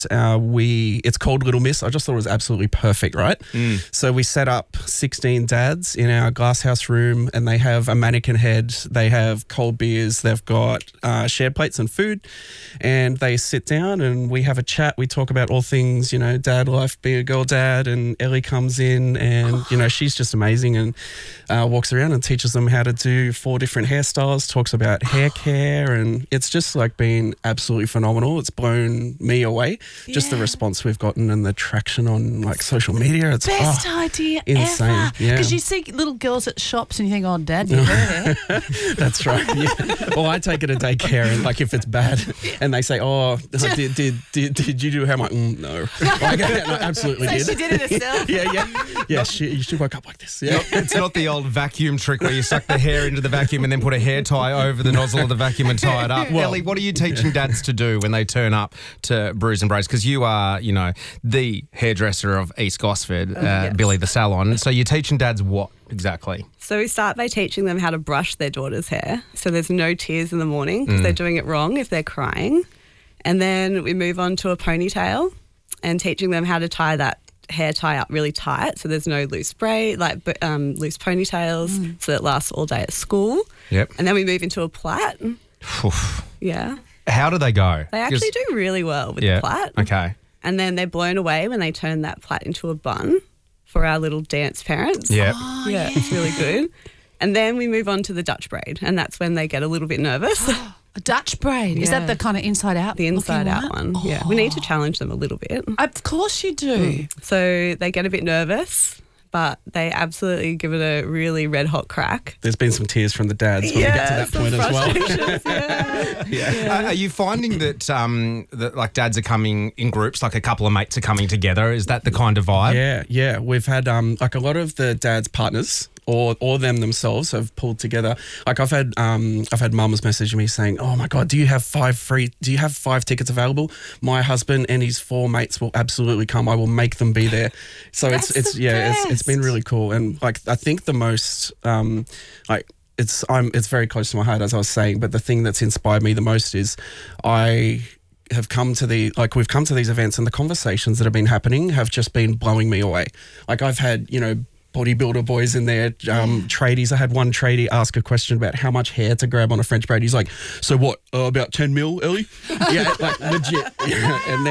it's called Little Miss. I just thought it was absolutely perfect, right? So we set up 16 dads in our glasshouse room, and they have a mannequin head, they have cold beers, they've got shared plates and food, and they sit down and we have a chat. We talk about all things, dad life, being a girl dad, and Ellie comes in and, she's just amazing and walks around and teaches them how to do 4 different hairstyles, talks about hair care, and it's just like been absolutely phenomenal. It's blown me away. Just the response we've gotten and the traction on like social media. It's best idea insane. ever. Yeah. Because you see little girls at shops and you think, oh, Dad, your hair. That's right. Yeah. Or I take it to daycare and like if it's bad and they say, oh, did you do hair? I'm like, no. I absolutely so did. She did it herself. Yeah. She woke up like this. Yeah. It's not the old vacuum trick where you suck the hair into the vacuum and then put a hair tie over the nozzle of the vacuum and tie it up. Ellie, what are you teaching dads to do when they turn up to Brews and Braids? Because you are, the hairdresser of East Gosford, Yes. Billy the Salon. So you're teaching dads what exactly? So we start by teaching them how to brush their daughter's hair. So there's no tears in the morning because they're doing it wrong if they're crying. And then we move on to a ponytail and teaching them how to tie that hair tie up really tight so there's no loose braid, loose ponytails, so it lasts all day at school. Yep. And then we move into a plait. Yeah. How do they go? They actually do really well with the plait. Okay. And then they're blown away when they turn that plait into a bun for our little dance parents. Yep. Oh, Yeah, it's really good. And then we move on to the Dutch braid, and that's when they get a little bit nervous. A Dutch braid. Is that the kind of inside out? The inside looking out one. Yeah. We need to challenge them a little bit. Of course you do. So they get a bit nervous, but they absolutely give it a really red hot crack. There's been some tears from the dads when we get to that point as well. Are you finding that that like dads are coming in groups, like a couple of mates are coming together? Is that the kind of vibe? Yeah. We've had like a lot of the dads' partners or them themselves have pulled together. Like I've had mums message me saying, "Oh my God, do you have 5 tickets available? My husband and his 4 mates will absolutely come. I will make them be there." So it's been really cool. And like I think the most it's very close to my heart, as I was saying, but the thing that's inspired me the most is we've come to these events and the conversations that have been happening have just been blowing me away. Like I've had, bodybuilder boys in there, tradies. I had one tradie ask a question about how much hair to grab on a French braid. He's like, "So what? About 10 mil, Ellie?" Yeah, like legit. And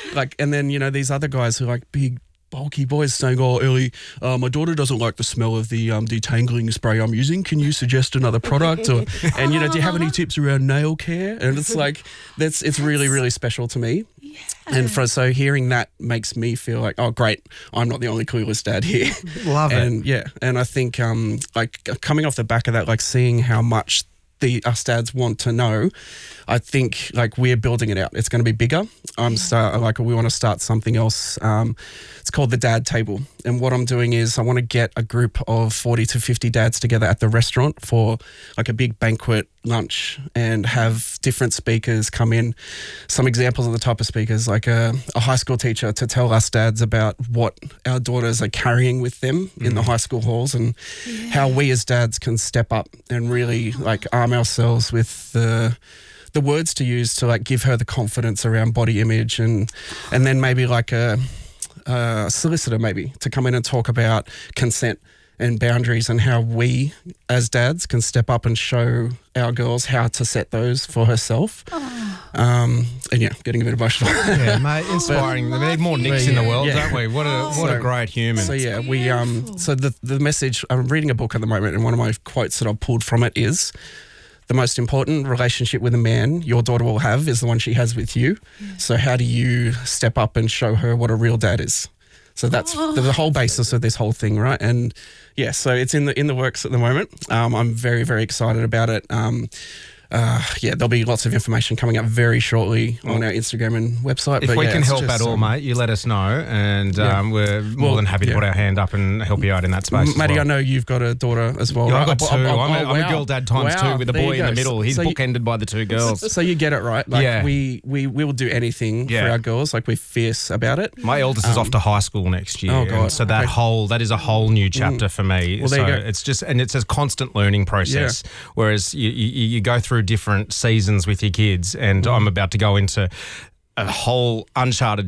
then these other guys who are like big, bulky boys saying, "Oh, Ellie, my daughter doesn't like the smell of the detangling spray I'm using. Can you suggest another product?" Do you have any tips around nail care? And it's like it's really, really special to me. Yeah. And so hearing that makes me feel like, oh, great, I'm not the only clueless dad here. Love it. Yeah, and I think like coming off the back of that, like seeing how much us dads want to know, I think like we're building it out. It's going to be bigger. We want to start something else. It's called the Dad Table. And what I'm doing is I want to get a group of 40 to 50 dads together at the restaurant for like a big banquet lunch and have different speakers come in. Some examples of the type of speakers, like a high school teacher to tell us dads about what our daughters are carrying with them in the high school halls and how we as dads can step up and really like arm ourselves with the words to use to like give her the confidence around body image and then maybe like a solicitor maybe to come in and talk about consent and boundaries and how we as dads can step up and show our girls how to set those for herself. Getting a bit emotional. Yeah, mate, inspiring. We need more Nicks in the world, don't we? What a great human. So yeah, so the message, I'm reading a book at the moment and one of my quotes that I've pulled from it is, the most important relationship with a man your daughter will have is the one she has with you. Yeah. So how do you step up and show her what a real dad is? So that's the whole basis of this whole thing, right? And yeah, so it's in the works at the moment. I'm very, very excited about it. There'll be lots of information coming up very shortly on our Instagram and website. If we can help at all, mate, you let us know, and we're more than happy to put our hand up and help you out in that space. Matty, I know you've got a daughter as well. I've got 2. I'm a girl dad times 2 with a boy in the middle. He's bookended by the 2 girls. So you get it right. Like we will do anything for our girls. Like we're fierce about it. My eldest is off to high school next year. Oh God! So that is a whole new chapter for me. Well, so it's a constant learning process. Yeah. Whereas you go through different seasons with your kids, and I'm about to go into a whole uncharted